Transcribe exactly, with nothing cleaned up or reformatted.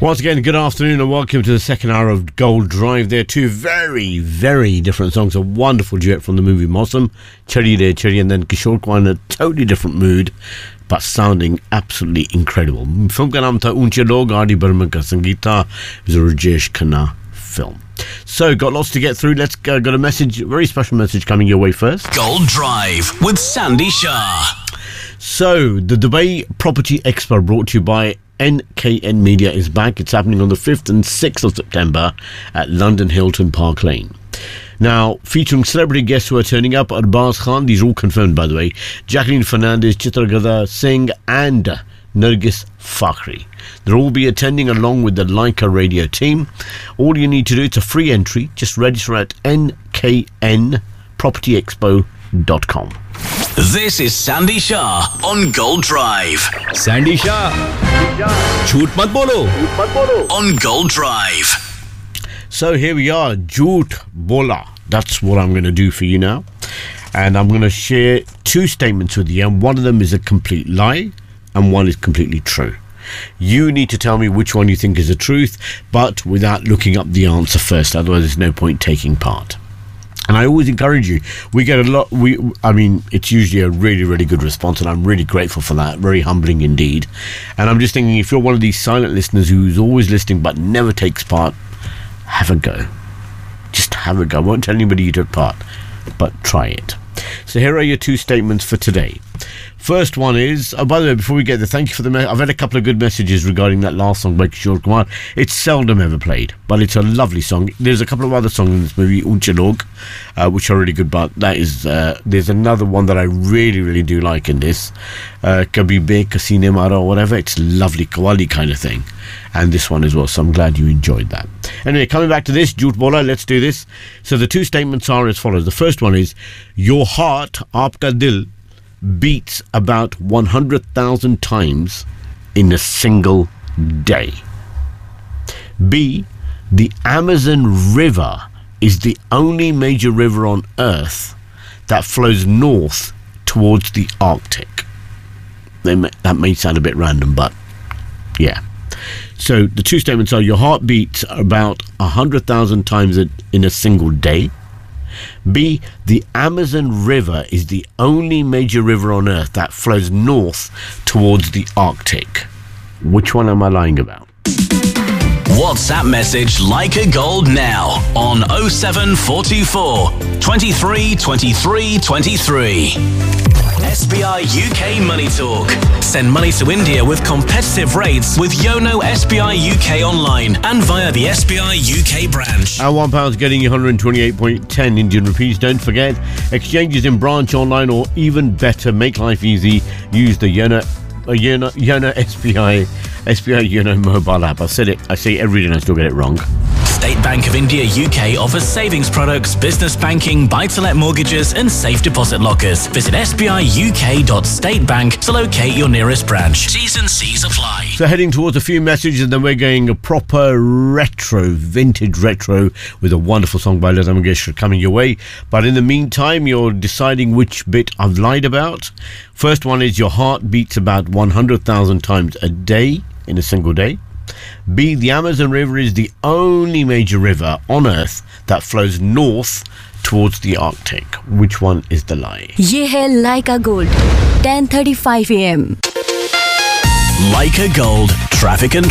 Once again, good afternoon and welcome to the second hour of Gold Drive. There are two very, very different songs. A wonderful duet from the movie Mausam, Chari De Chari, and then Kishore Kumar in a totally different mood, but sounding absolutely incredible. Film ka naam tha Unche Log, R D Burman ka sangeet tha. It was a Rajesh Khanna film. So, got lots to get through. Let's go. Got a message, a very special message coming your way first. Gold Drive with Sandy Shah. So, the Dubai Property Expo brought to you by N K N Media is back. It's happening on the fifth and sixth of September at London Hilton Park Lane. Now, featuring celebrity guests who are turning up, Arbaz Khan, these are all confirmed by the way, Jacqueline Fernandez, Chitragada Singh and Nargis Fakhri. They'll all be attending along with the Leica radio team. All you need to do, it's a free entry, just register at N K N property expo dot com. This is Sandy Shah on Gold Drive. Sandy Shah, jhoot mat bolo. On Gold Drive. So here we are, Jhoot Bola. That's what I'm going to do for you now. And I'm going to share two statements with you. And one of them is a complete lie and one is completely true. You need to tell me which one you think is the truth, but without looking up the answer first. Otherwise, there's no point taking part. And I always encourage you. We get a lot. We, I mean, it's usually a really, really good response, and I'm really grateful for that. Very humbling indeed. And I'm just thinking, if you're one of these silent listeners who's always listening but never takes part, have a go. Just have a go. I won't tell anybody you took part, but try it. So here are your two statements for today. First one is, oh, by the way, before we get there, thank you for the me- I've had a couple of good messages regarding that last song by Kishore Kumar. It's seldom ever played, but it's a lovely song. There's a couple of other songs in this movie, Unche Log, uh, which are really good, but that is, uh, there's another one that I really, really do like in this, uh, Kabhi Be Kasine Mara or whatever. It's lovely, Qawwali kind of thing. And this one as well, so I'm glad you enjoyed that. Anyway, coming back to this, Jhoot Bola, let's do this. So the two statements are as follows. The first one is, your heart, aapka dil, beats about one hundred thousand times in a single day. B, the Amazon River is the only major river on Earth that flows north towards the Arctic. They may, that may sound a bit random, but yeah. So the two statements are, your heart beats about one hundred thousand times in a single day. B, the Amazon River is the only major river on Earth that flows north towards the Arctic. Which one am I lying about? WhatsApp message Leica Gold now on oh seven four two four, twenty-three, twenty-three, twenty-three. S B I U K Money Talk. Send money to India with competitive rates with Yono S B I U K online and via the S B I U K branch. Our one pound's getting you one hundred twenty-eight point one zero Indian rupees. Don't forget, exchanges in branch, online, or even better, make life easy. Use the Yono, uh, Yono, Yono S B I, S B I Yono mobile app. I said it. I say it every day and I still get it wrong. State Bank of India U K offers savings products, business banking, buy-to-let mortgages and safe deposit lockers. Visit s b i u k dot state bank to locate your nearest branch. T's and C's apply. So heading towards a few messages and then we're going a proper retro, vintage retro with a wonderful song by Lata Mangeshkar coming your way. But in the meantime, you're deciding which bit I've lied about. First one is, your heart beats about one hundred thousand times a day in a single day. B, the Amazon River is the only major river on Earth that flows north towards the Arctic. Which one is the lie? ये है Leica Gold, ten thirty-five a m. Leica Gold, traffic and